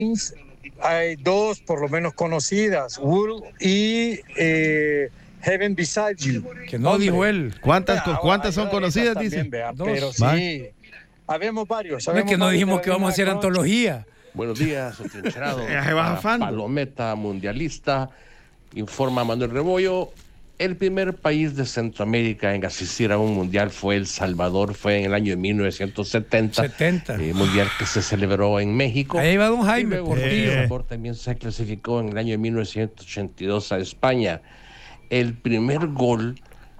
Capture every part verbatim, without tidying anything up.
hay dos por lo menos conocidas, Wool y eh, Heaven Beside You. Que no Hombre. dijo él. ¿Cuántas, vea, ¿cuántas son conocidas, dice? Pero sí, habemos varios. No es que no dijimos que vamos a hacer antología. Buenos días, atrincherado. Palometa mundialista, informa Manuel Rebollo. El primer país de Centroamérica en asistir a un mundial fue El Salvador, fue en el año de mil novecientos setenta. setenta. Eh, mundial que se celebró en México. Ahí va don Jaime. Por El Salvador también se clasificó en el año de mil novecientos ochenta y dos a España. El primer gol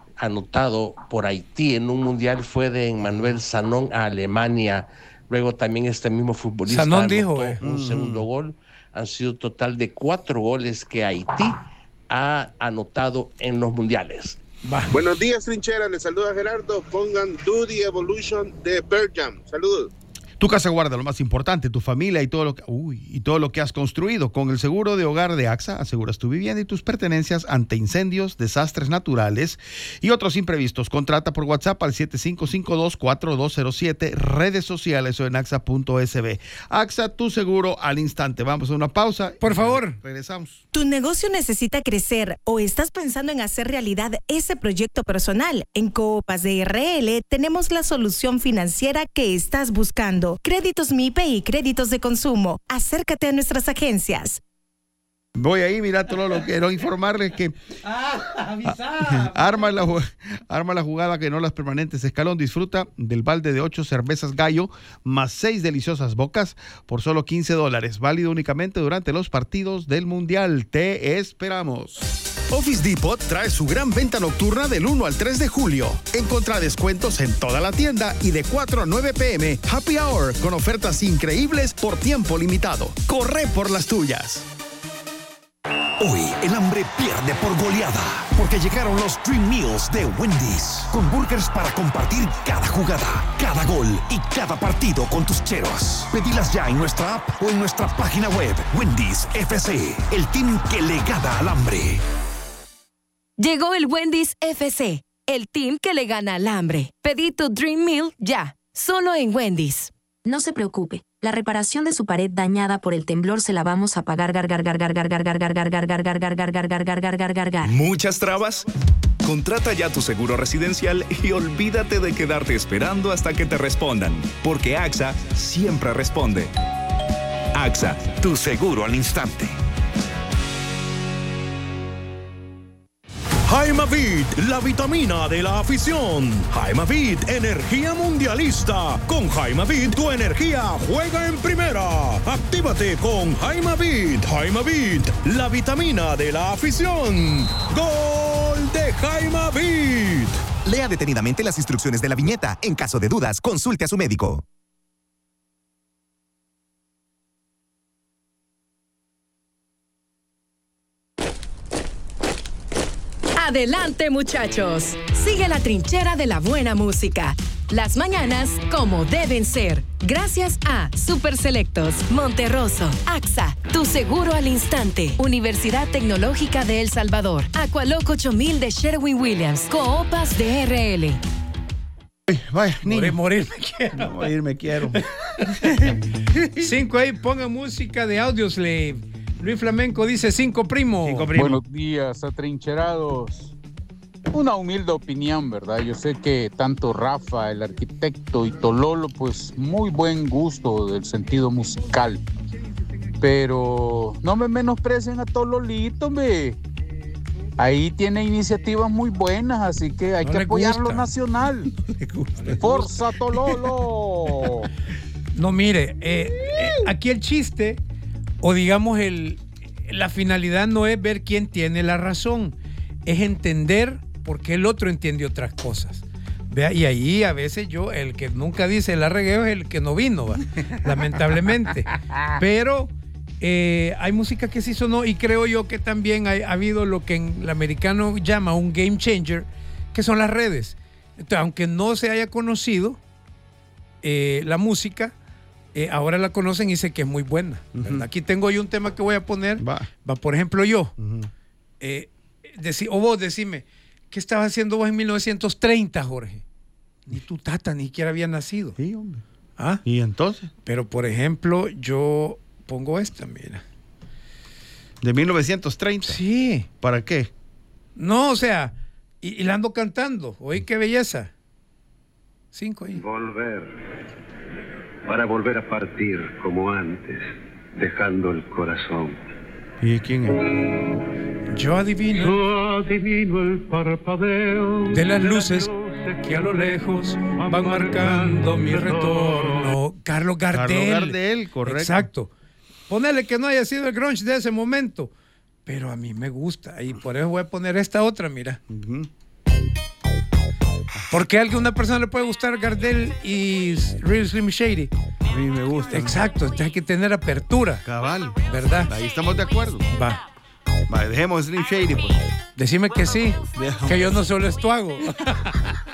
anotado por Haití en un mundial fue de Emmanuel Sanón a Alemania. Luego también este mismo futbolista Sanón anotó dijo, eh. un mm. segundo gol. Han sido total de cuatro goles que Haití ha anotado en los mundiales. Va. Buenos días, trinchera. Les saluda Gerardo. Pongan Do The Evolution de Pearl Jam. Saludos. Tu casa guarda lo más importante, tu familia y todo lo que, uy, y todo lo que has construido. Con el seguro de hogar de AXA aseguras tu vivienda y tus pertenencias ante incendios, desastres naturales y otros imprevistos. Contrata por WhatsApp al siete cinco cinco dos, cuatro dos cero siete, redes sociales o en axa punto es be. AXA, tu seguro al instante. Vamos a una pausa. Por favor. Regresamos. ¿Tu negocio necesita crecer o estás pensando en hacer realidad ese proyecto personal? En Coopaz de R L tenemos la solución financiera que estás buscando. Créditos M I P E y créditos de consumo. Acércate a nuestras agencias. Voy ahí, mira, todo lo quiero informarles que ah, arma, la, arma la jugada que no las permanentes. Escalón disfruta del balde de ocho cervezas Gallo más seis deliciosas bocas por solo quince dólares. Válido únicamente durante los partidos del Mundial. Te esperamos. Office Depot trae su gran venta nocturna del uno al tres de julio. Encontrá descuentos en toda la tienda y de cuatro a nueve pm, Happy Hour, con ofertas increíbles por tiempo limitado. Corre por las tuyas. Hoy el hambre pierde por goleada, porque llegaron los Dream Meals de Wendy's, con burgers para compartir cada jugada, cada gol y cada partido con tus cheros. Pedilas ya en nuestra app o en nuestra página web. Wendy's F C, el team que le gana al hambre. Llegó el Wendy's F C, el team que le gana al hambre. Pedí tu Dream Meal ya, solo en Wendy's. No se preocupe, la reparación de su pared dañada por el temblor se la vamos a pagar. Gar gar gar gar gar gar gar gar gar gar gar gar gar gar gar gar gar gar gar gar. ¿Muchas trabas? Contrata ya tu seguro residencial y olvídate de quedarte esperando hasta que te respondan, porque AXA siempre responde. AXA, tu seguro al instante. Jaimavit, la vitamina de la afición. Jaimavit, energía mundialista. Con Jaimavit, tu energía juega en primera. Actívate con Jaimavit. Jaimavit, la vitamina de la afición. ¡Gol de Jaimavit! Lea detenidamente las instrucciones de la viñeta. En caso de dudas, consulte a su médico. Adelante, muchachos. Sigue la trinchera de la buena música. Las mañanas como deben ser. Gracias a Super Selectos, Monterroso, AXA, tu seguro al instante, Universidad Tecnológica de El Salvador, Aqualoc ocho mil de Sherwin-Williams, Coopaz de R L. Vaya, morir, morir me quiero. Morir me quiero. Cinco ahí, ponga música de Audioslave. Luis Flamenco dice cinco primo. cinco primo. Buenos días, atrincherados. Una humilde opinión, ¿verdad? Yo sé que tanto Rafa, el arquitecto, y Tololo, pues muy buen gusto del sentido musical. Pero no me menosprecien a Tololito, hombre. Ahí tiene iniciativas muy buenas, así que hay no que apoyarlo gusta. Nacional. No ¡Forza, Tololo! No, mire, eh, eh, aquí el chiste... O digamos, el, la finalidad no es ver quién tiene la razón, es entender por qué el otro entiende otras cosas. ¿Vea? Y ahí a veces yo, el que nunca dice la regué es el que no vino, ¿va? Lamentablemente. Pero eh, hay música que sí sonó y creo yo que también ha, ha habido lo que en el americano llama un game changer, que son las redes. Entonces, aunque no se haya conocido eh, la música, Eh, ahora la conocen y sé que es muy buena. Uh-huh. Aquí tengo yo un tema que voy a poner. Va, va por ejemplo, yo. Uh-huh. Eh, deci- o vos decime, ¿qué estabas haciendo vos en mil novecientos treinta, Jorge? Ni tu tata ni siquiera había nacido. Sí, hombre. ¿Ah? ¿Y entonces? Pero, por ejemplo, yo pongo esta, mira. ¿De mil novecientos treinta? Sí. ¿Para qué? No, o sea, y, y la ando cantando. Oye, qué belleza. Cinco ahí. Volver. Para volver a partir como antes, dejando el corazón. ¿Y quién es? Yo adivino. Yo adivino el parpadeo de las luces que a lo lejos van marcando mi retorno. Carlos Gardel. Carlos Gardel, correcto. Exacto. Ponele que no haya sido el grunge de ese momento, pero a mí me gusta y por eso voy a poner esta otra, mira. Uh-huh. Porque a alguna persona le puede gustar Gardel y Real Slim Shady. A mí me gusta. Exacto, hay que tener apertura. Cabal. ¿Verdad? Ahí estamos de acuerdo. Va. Va, dejemos Slim Shady, pues. Decime que sí, Dejamos. que yo no solo esto hago.